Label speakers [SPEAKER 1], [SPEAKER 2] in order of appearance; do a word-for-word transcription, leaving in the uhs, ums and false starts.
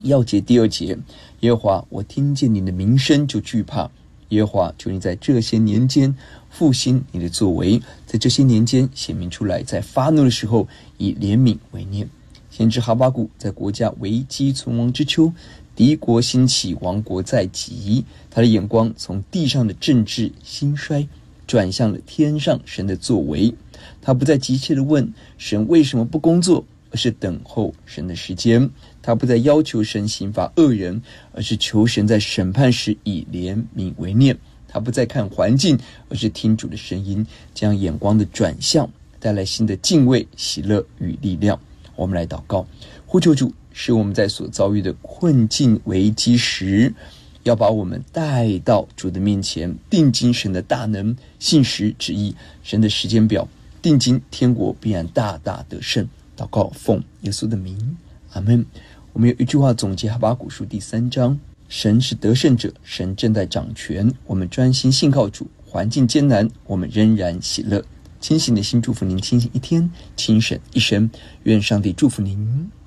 [SPEAKER 1] 要节第二节，耶和华，我听见你的名声就惧怕。耶和华，求你在这些年间复兴你的作为，在这些年间显明出来，在发怒的时候以怜悯为念。先知哈巴谷在国家危机存亡之秋，敌国兴起，亡国在即，他的眼光从地上的政治兴衰转向了天上神的作为。他不再急切地问神为什么不工作，而是等候神的时间。他不再要求神刑罚恶人，而是求神在审判时以怜悯为念。他不再看环境，而是听主的声音，将眼光的转向，带来新的敬畏、喜乐与力量。我们来祷告，呼求主，使我们在所遭遇的困境危机时，要把我们带到主的面前，定睛神的大能，信实旨意，神的时间表，定睛天国必然大大得胜。祷告奉耶稣的名，阿们。我们有一句话总结哈巴谷书第三章，神是得胜者，神正在掌权，我们专心信靠主，环境艰难，我们仍然喜乐。清醒的心祝福您清醒一天，清省一生，愿上帝祝福您。